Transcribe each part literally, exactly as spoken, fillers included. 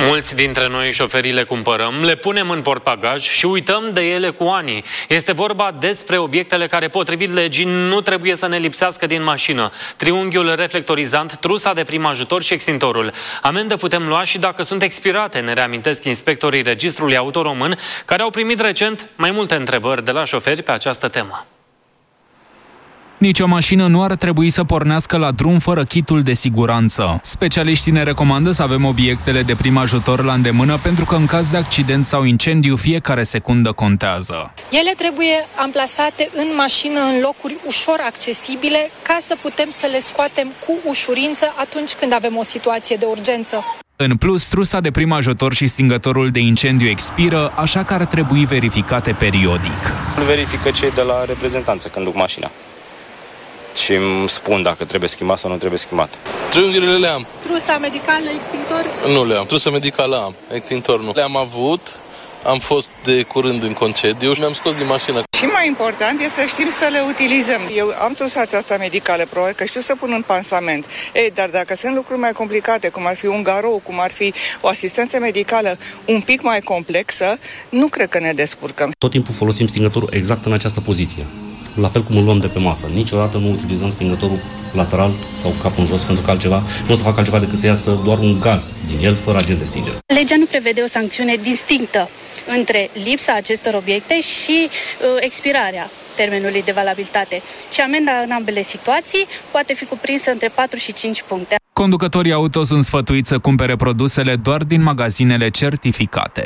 Mulți dintre noi șoferii le cumpărăm, le punem în portbagaj și uităm de ele cu ani. Este vorba despre obiectele care, potrivit legii, nu trebuie să ne lipsească din mașină. Triunghiul reflectorizant, trusa de prim ajutor și extintorul. Amendă putem lua și dacă sunt expirate, ne reamintesc inspectorii Registrului Auto Român, care au primit recent mai multe întrebări de la șoferi pe această temă. Nici o mașină nu ar trebui să pornească la drum fără kitul de siguranță. Specialiștii ne recomandă să avem obiectele de prim ajutor la îndemână pentru că în caz de accident sau incendiu fiecare secundă contează. Ele trebuie amplasate în mașină în locuri ușor accesibile ca să putem să le scoatem cu ușurință atunci când avem o situație de urgență. În plus, trusa de prim ajutor și stingătorul de incendiu expiră, așa că ar trebui verificate periodic. Verifică cei de la reprezentanță când duc mașina și îmi spun dacă trebuie schimbat sau nu trebuie schimbat. Triunghiurile le am. Trusa medicală, extintor? Nu le am. Trusa medicală am, extintor nu. Le-am avut, am fost de curând în concediu și mi-am scos din mașină. Și mai important este să știm să le utilizăm. Eu am trusa aceasta medicală, probabil că știu să pun în pansament. Ei, dar dacă sunt lucruri mai complicate, cum ar fi un garou, cum ar fi o asistență medicală un pic mai complexă, nu cred că ne descurcăm. Tot timpul folosim stingătorul exact în această poziție. La fel cum îl luăm de pe masă. Niciodată nu utilizăm stingătorul lateral sau capul în jos, pentru că altceva nu o să facă altceva decât să iasă doar un gaz din el fără agent de stingere. Legea nu prevede o sancțiune distinctă între lipsa acestor obiecte și uh, expirarea termenului de valabilitate, ci amenda în ambele situații poate fi cuprinsă între patru și cinci puncte. Conducătorii auto sunt sfătuiți să cumpere produsele doar din magazinele certificate.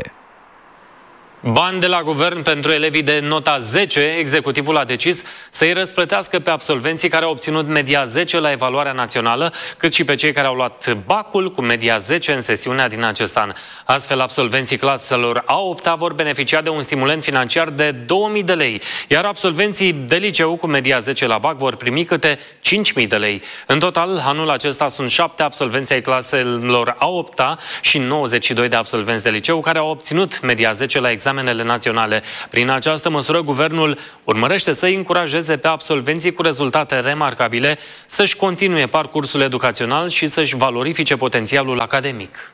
Bani de la guvern pentru elevii de nota zece, executivul a decis să-i răsplătească pe absolvenții care au obținut media zece la evaluarea națională, cât și pe cei care au luat bacul cu media zece în sesiunea din acest an. Astfel, absolvenții claselor a opta vor beneficia de un stimulent financiar de două mii de lei, iar absolvenții de liceu cu media zece la bac vor primi câte cinci mii de lei. În total, anul acesta sunt șapte absolvenți ai claselor a opta și nouăzeci și doi de absolvenți de liceu care au obținut media zece la examen naționale. Prin această măsură, guvernul urmărește să îi încurajeze pe absolvenții cu rezultate remarcabile să-și continue parcursul educațional și să-și valorifice potențialul academic.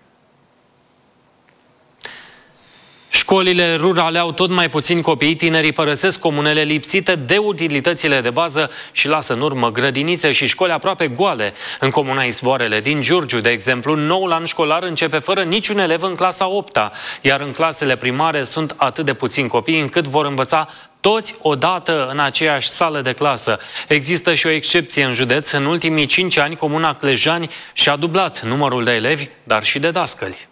Școlile rurale au tot mai puțini copii, tinerii părăsesc comunele lipsite de utilitățile de bază și lasă în urmă grădinițe și școli aproape goale. În comuna Izvoarele din Giurgiu, de exemplu, noul an școlar începe fără niciun elev în clasa a opta, iar în clasele primare sunt atât de puțini copii încât vor învăța toți odată în aceeași sală de clasă. Există și o excepție în județ. În ultimii cinci ani, comuna Clejani și-a dublat numărul de elevi, dar și de dascăli.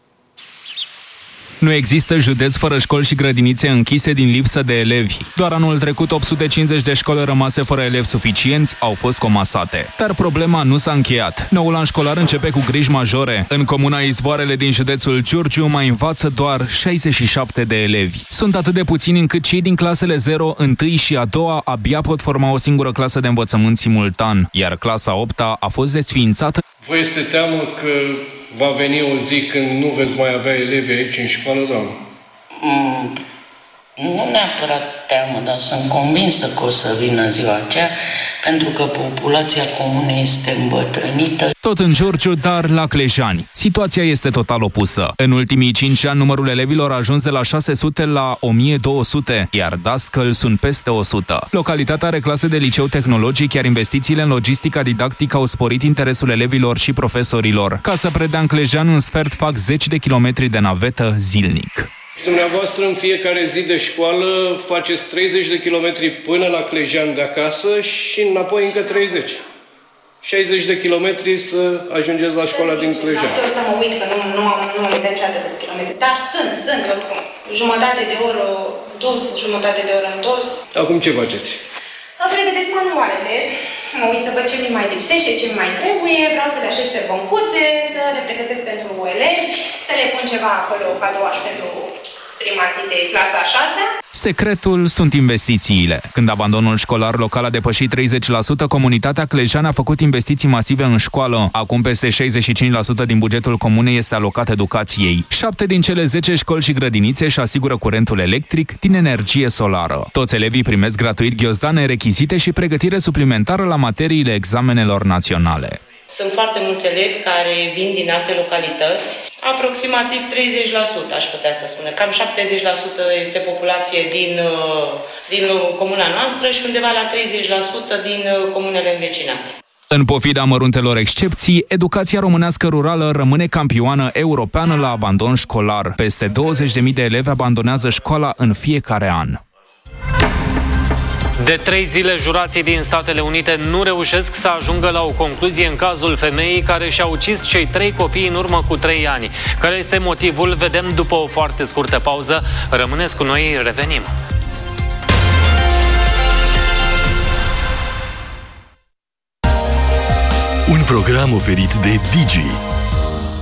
Nu există județ fără școli și grădinițe închise din lipsă de elevi. Doar anul trecut, opt sute cincizeci de școli rămase fără elevi suficienți au fost comasate. Dar problema nu s-a încheiat. Noul an școlar începe cu griji majore. În comuna Izvoarele din județul Giurgiu mai învață doar șaizeci și șapte de elevi. Sunt atât de puțini încât cei din clasele zero, unu și a doua abia pot forma o singură clasă de învățământ simultan, iar clasa a opta a fost desființată. Vă este teamă că va veni o zi când nu veți mai avea elevi aici în școală, doamnă? Mm, nu neapărat teamă, dar sunt convinsă că o să vină ziua aceea, pentru că populația comunei este îmbătrânită. Tot în Giurgiu, dar la Clejani. Situația este total opusă. În ultimii cinci ani, numărul elevilor a ajuns de la șase sute la o mie două sute, iar dascăli sunt peste o sută. Localitatea are clase de liceu tehnologic, iar investițiile în logistica didactică au sporit interesul elevilor și profesorilor. Ca să predea în Clejani, un sfert fac zeci de kilometri de navetă zilnic. Dumneavoastră în fiecare zi de școală faceți treizeci de kilometri până la Clejan de acasă și înapoi încă treizeci. șaizeci de kilometri să ajungeți la școala din Clejan. Nu să mă uit că nu, nu am, nu am uitat niciodată câți kilometri, dar sunt, sunt oricum. Jumătate de oră dus, jumătate de oră întors. Acum ce faceți? Pregătesc manualele, mă uit să văd ce mi mai lipsește, ce mi mai trebuie, vreau să le așez pe băncuțe, să le pregătesc pentru elevi, să le pun ceva acolo, cadouaș pentru prima zi de clasa a șasea. Secretul sunt investițiile. Când abandonul școlar local a depășit treizeci la sută, comunitatea Clejan a făcut investiții masive în școală. Acum peste șaizeci și cinci la sută din bugetul comunei este alocat educației. Șapte din cele zece școli și grădinițe își asigură curentul electric din energie solară. Toți elevii primesc gratuit ghiozdane, rechizite și pregătire suplimentară la materiile examenelor naționale. Sunt foarte mulți elevi care vin din alte localități, aproximativ treizeci la sută aș putea să spun. Cam șaptezeci la sută este populație din, din comuna noastră și undeva la treizeci la sută din comunele învecinate. În pofida măruntelor excepții, educația românească rurală rămâne campioană europeană la abandon școlar. Peste douăzeci de mii de elevi abandonează școala în fiecare an. De trei zile, jurații din Statele Unite nu reușesc să ajungă la o concluzie în cazul femeii care și-a ucis cei trei copii în urmă cu trei ani. Care este motivul? Vedem după o foarte scurtă pauză. Rămâneți cu noi, revenim. Un program oferit de Digi,